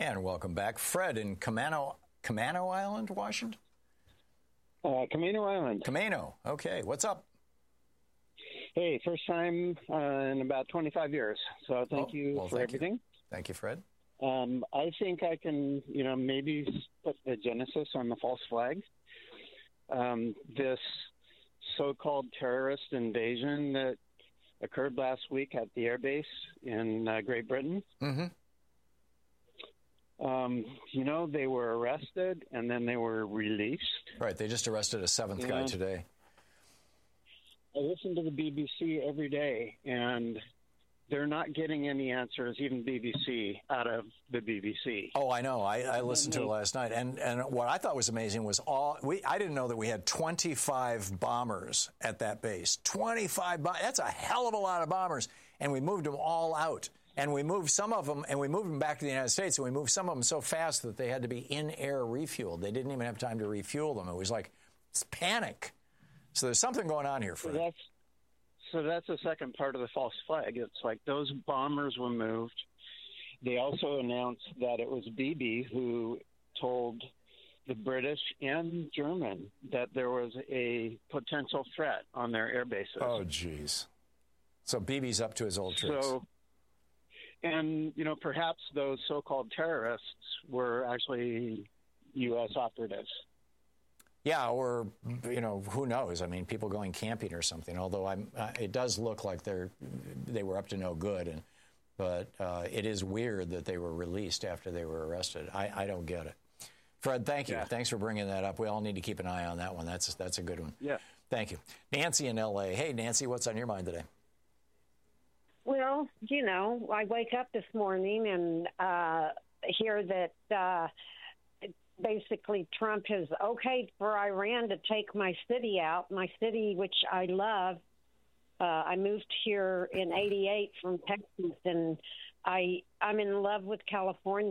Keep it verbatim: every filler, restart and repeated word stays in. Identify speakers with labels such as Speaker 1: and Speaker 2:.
Speaker 1: And welcome back. Fred in Camano, Camano Island, Washington?
Speaker 2: Uh, Camano Island.
Speaker 1: Camano. Okay. What's up?
Speaker 2: Hey, first time uh, in about twenty-five years. So thank
Speaker 1: oh,
Speaker 2: you
Speaker 1: well,
Speaker 2: for
Speaker 1: thank
Speaker 2: everything.
Speaker 1: You. Thank you, Fred.
Speaker 2: Um, I think I can, you know, maybe put the genesis on the false flag. Um, this so-called terrorist invasion that occurred last week at the airbase in uh, Great Britain.
Speaker 1: Mm-hmm.
Speaker 2: Um, you know, they were arrested and then they were released.
Speaker 1: Right. They just arrested a seventh
Speaker 2: yeah.
Speaker 1: guy today.
Speaker 2: I listen to the B B C every day, and they're not getting any answers, even B B C, out of the B B C.
Speaker 1: Oh, I know. I, I listened to it last night, and and what I thought was amazing was all we. I didn't know that we had twenty-five bombers at that base. twenty-five. Bom- that's a hell of a lot of bombers, and we moved them all out. And we moved some of them, and we moved them back to the United States, and we moved some of them so fast that they had to be in-air refueled. They didn't even have time to refuel them. It was like it's panic. So there's something going on here, Fred.
Speaker 2: So that's, so that's the second part of the false flag. It's like those bombers were moved. They also announced that it was Bibi who told the British and German that there was a potential threat on their air bases.
Speaker 1: Oh, geez. So Bibi's up to his old tricks.
Speaker 2: So, and, you know, perhaps those so-called terrorists were actually U S operatives.
Speaker 1: Yeah, or, you know, who knows? I mean, people going camping or something, although I'm, uh, it does look like they're, they were up to no good. And But uh, it is weird that they were released after they were arrested. I, I don't get it. Fred, thank you.
Speaker 2: Yeah.
Speaker 1: Thanks for bringing that up. We all need to keep an eye on that one. That's, that's a good one.
Speaker 2: Yeah.
Speaker 1: Thank you. Nancy in L A. Hey, Nancy, what's on your mind today?
Speaker 3: Well, you know, I wake up this morning and uh, hear that uh, basically Trump has okayed for Iran to take my city out, my city, which I love. Uh, I moved here in eighty-eight from Texas, and I, I'm in love with California.